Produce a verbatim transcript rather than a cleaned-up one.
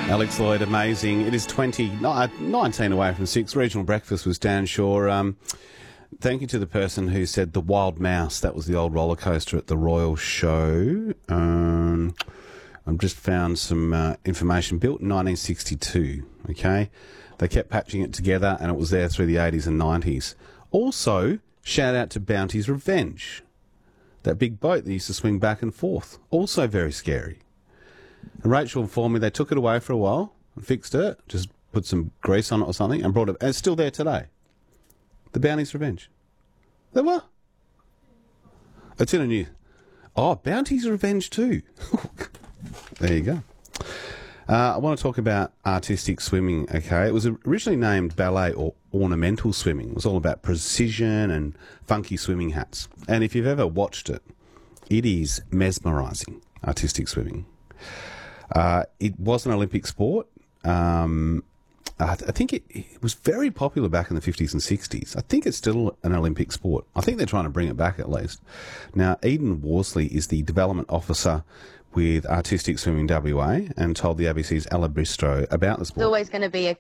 Alex Lloyd, amazing. It is twenty, nineteen away from six. Regional breakfast was Dan Shaw. Um, thank you to the person who said the Wild Mouse. That was the old roller coaster at the Royal Show. Um, I've just found some uh, information. Built in nineteen sixty-two, okay? They kept patching it together and it was there through the eighties and nineties. Also, shout out to Bounty's Revenge. That big boat that used to swing back and forth. Also very scary. And Rachel informed me they took it away for a while and fixed it, just put some grease on it or something, and brought it. And it's still there today. The Bounty's Revenge. There were. It's in a new. Oh, Bounty's Revenge too. There you go. Uh, I want to talk about artistic swimming, okay? It was originally named ballet or ornamental swimming. It was all about precision and funky swimming hats. And if you've ever watched it, it is mesmerising, artistic swimming. Uh, it was an Olympic sport. Um, I, th- I think it, it was very popular back in the fifties and sixties. I think it's still an Olympic sport. I think they're trying to bring it back at least. Now, Eden Worsley is the development officer with Artistic Swimming W A and told the A B C's Ella Bristow about the sport. There's always going to be a